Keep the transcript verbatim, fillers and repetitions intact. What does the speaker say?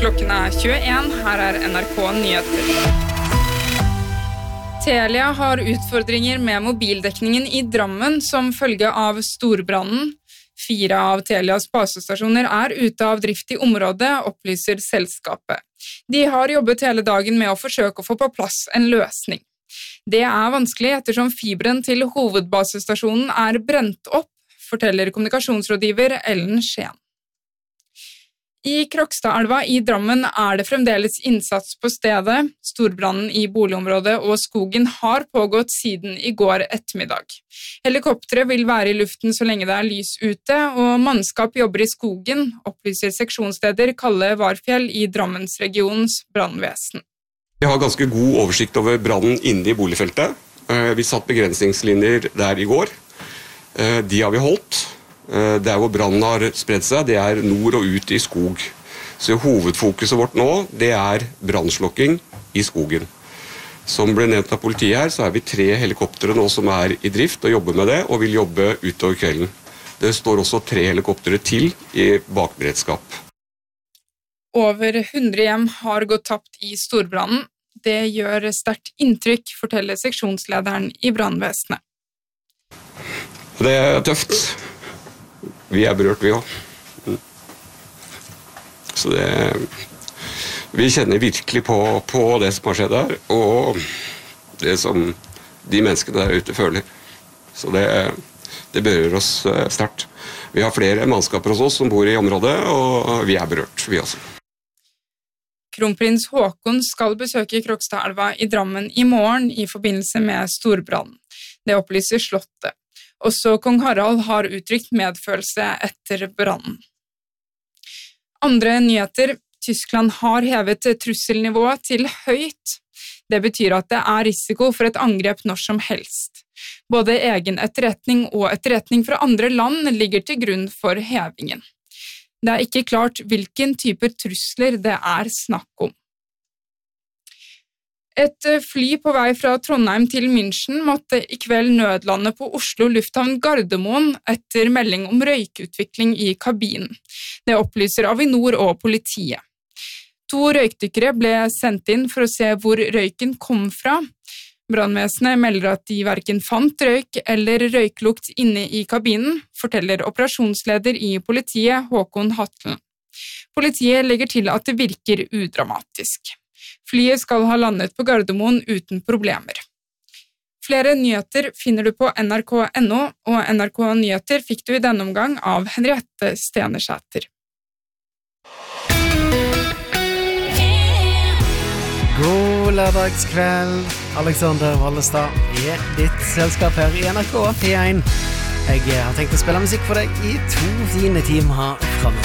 Klokken er tjueen, her er N R K Nyheter. Telia har utfordringer med mobildekningen i Drammen som følge av storbrannen. Fire av Telias basestasjoner er ute av drift i området, opplyser selskapet. De har jobbet hele dagen med å forsøke å få på plass en løsning. Det er vanskelig ettersom fiberen til hovedbasestasjonen er brent opp, forteller kommunikasjonsrådgiver Ellen Skien. I Krokstadelva i Drammen er det fremdeles innsats på stedet. Storbrannen i boligområdet og skogen har pågått siden i går ettermiddag. Helikoptre vil være i luften så lenge det er lys ute, og mannskap jobber i skogen, opplyser seksjonsleder Kalle Varfjell i Drammensregionens brannvesen. Vi har ganske god oversikt over brannen inne i boligfeltet. Vi satt begrensningslinjer der i går. De har vi holdt. Der hvor brannen har spredt seg, det er nord og ut i skog. Så hovedfokuset vårt nå, det er brannslukking i skogen. Som ble nevnt av politiet her, så er vi tre helikoptere nå som er i drift og jobber med det, og vil jobbe utover kvelden. Det står også tre helikoptere til i bakberedskap. Over hundre hjem har gått tapt i storbrannen. Det gjør sterkt inntrykk, forteller seksjonslederen i brannvesenet. Det er tøft. Vi er berørt, vi også. Så det, vi kjenner virkelig på, på det som har skjedd her, og det som de menneskene der ute føler. Så det, det berører oss sterkt. Vi har flere mannskaper hos oss som bor i området, og vi er berørt, vi også. Kronprins Håkon skal besøke Krokstadelva i Drammen i morgen i forbindelse med storbrannen. Det opplyser Slottet. Også kong Harald har uttrykt medfølelse etter brannen. Andre nyheter. Tyskland har hevet trusselnivået til høyt. Det betyr at det er risiko for et angrep når som helst. Både egen etterretning og etterretning fra andre land ligger til grunn for hevingen. Det er ikke klart hvilken type trusler det er snakk om. Et fly på vei fra Trondheim til München måtte i kveld nødlande på Oslo lufthavn Gardermoen etter melding om røykutvikling i kabinen. Det opplyser Avinor og politiet. To røykdykkere ble sendt inn for å se hvor røyken kom fra. Brannvesenet melder at de hverken fant røyk eller røyklukt inne i kabinen, forteller operasjonsleder i politiet Håkon Hatlen. Politiet legger til at det virker udramatisk. Flyet skal ha landet på Gardermoen uten problemer. Flere nyheter finner du på N R K punktum N O, og N R K Nyheter fikk du i denne omgang av Henriette Stenersæter. God lørdagskveld. Alexander Wallestad er ditt selskap her i N R K P én. Jeg har tenkt å spille musikk for deg i to fine timer fremover.